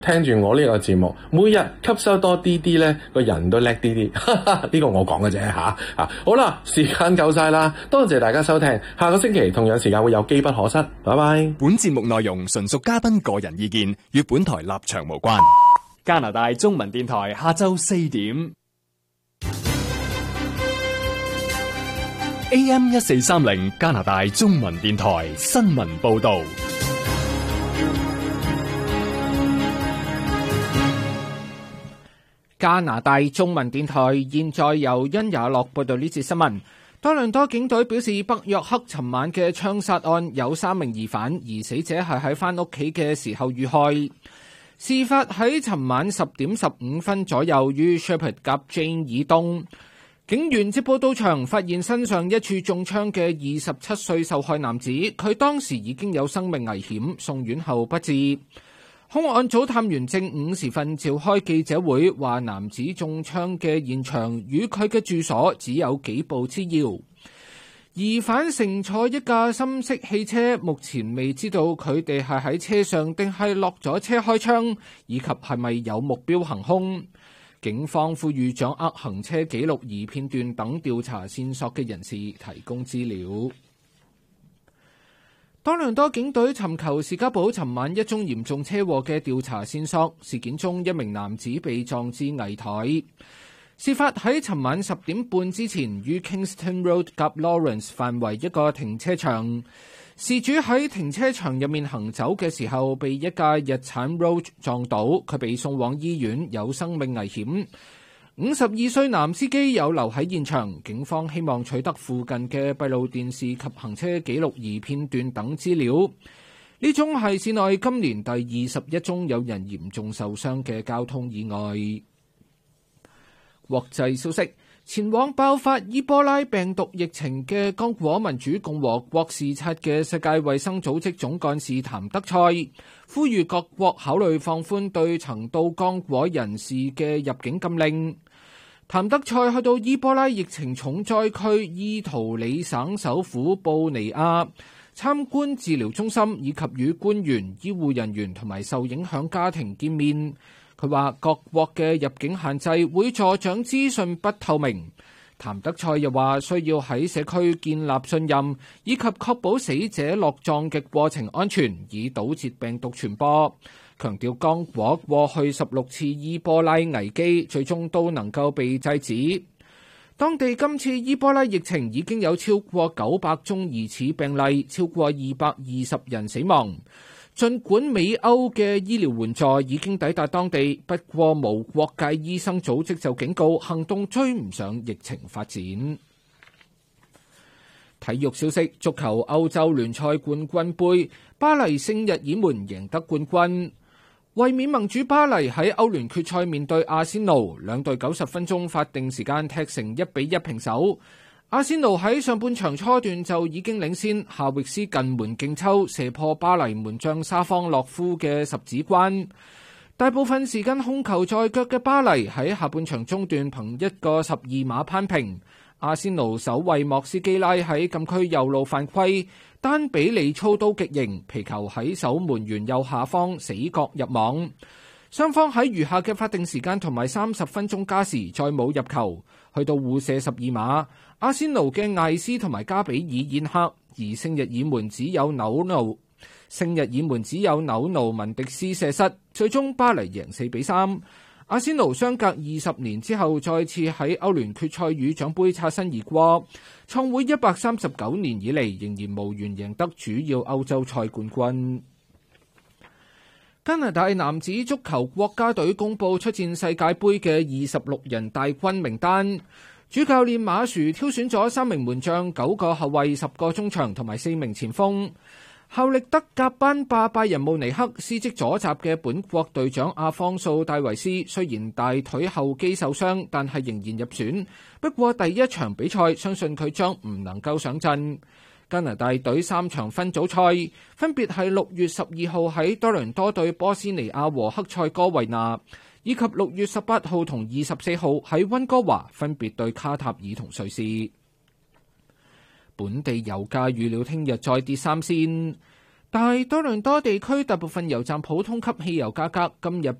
聽住我呢個節目，每日吸收多啲啲咧，個人都叻啲啲。呢個我講嘅啫吓。好啦，時間夠晒啦，多謝大家收聽。下個星期同樣時間會有機不可失。拜拜。 本節目內容純屬嘉賓個人意見，與本台立場無關。加拿大中文電台下晝4點。AM 1430加拿大中文電台新聞報道。 加拿大中文電台現在由殷雅樂報道呢節新聞。多倫多警隊表示，北約克尋晚嘅槍殺案有3名疑犯，而死者係喺返屋企嘅時候遇害。事發喺尋晚10點15分左右，於 Shepherd 夾 Jane 以東。警員接報到場，發現身上一處中槍嘅27歲受害男子，佢當時已經有生命危險，送院後不治。兇案組探員正午時分召開記者會，話男子中槍嘅現場與佢嘅住所只有幾步之遙。疑犯乘坐一架深色汽車，目前未知道佢哋係喺車上定係落咗車開槍，以及係咪有目標行兇。警方呼籲掌握行車記錄儀片段等調查線索嘅人士提供資料。多倫多警隊尋求士嘉堡尋晚一宗嚴重車禍嘅調查線索，事件中一名男子被撞至危殆。事發喺尋晚10點半之前，於 Kingston Road 夾 Lawrence 範圍一個停車場。事主喺停車場入面行走嘅時候，被一架日產 Rogue 撞到，佢被送往醫院，有生命危險。52歲男司機有留喺現場，警方希望取得附近嘅閉路電視及行車記錄儀片段等資料。呢宗係市內今年第21宗有人嚴重受傷嘅交通意外。國際消息，前往爆發伊波拉病毒疫情嘅剛果民主共和國視察嘅世界衛生組織總幹事譚德塞，呼籲各國考慮放寬對曾到剛果人士嘅入境禁令。譚德塞去到伊波拉疫情重災區伊圖里省首府布尼亞，參觀治療中心以及與官員、醫護人員同埋受影響家庭見面。佢話各國嘅入境限制會助長資訊不透明。譚德塞又話需要喺社區建立信任，以及確保死者落葬嘅過程安全，以堵截病毒傳播。強調剛果過去16次伊波拉危機最終都能夠被制止。當地今次伊波拉疫情已經有超過900宗疑似病例，超過220人死亡。儘管美歐嘅醫療援助已經抵達當地，不過無國界醫生組織就警告行動追唔上疫情發展。體育消息，足球歐洲聯賽冠軍盃，巴黎聖日耳門贏得冠軍。衛冕盟主巴黎喺歐聯決賽面對阿仙奴，兩隊90分鐘法定時間踢成1-1平手。阿仙奴喺上半場初段就已經領先，夏域斯近門勁抽射破巴黎門將沙方洛夫嘅十指關。大部分時間控球在腳嘅巴黎喺下半場中段憑一個12碼攀平。阿仙奴守衛莫斯基拉喺禁區右路犯規，丹比利操刀極刑，皮球喺守門員右下方死角入網。雙方喺餘下嘅法定時間同埋30分鐘加時再冇入球，去到互射12碼。阿仙奴嘅艾斯同埋加比爾宴客，而聖日耳門只有紐奴文迪斯射失，最終巴黎贏4-3。阿仙奴相隔20年之後再次喺歐聯決賽與獎杯擦身而過，創會139年以嚟仍然無緣贏得主要歐洲賽冠軍。加拿大男子足球國家隊公佈出戰世界盃嘅26人大軍名單，主教練馬殊挑選咗3名門將、9個後衛、10個中場同埋4名前鋒。效力德甲班霸拜仁慕尼黑司職左閘嘅本國隊長阿方素戴維斯，雖然大腿後肌受傷，但係仍然入選。不過第一場比賽，相信佢將唔能夠上陣。加拿大隊3場分組賽，分別係6月12號喺多倫多對波斯尼亞和黑塞哥維納，以及6月18號同24號喺溫哥華分別對卡塔爾同瑞士。本地油價預料聽日再跌3仙。 大多倫多地區大部分油站普通級汽油價格今日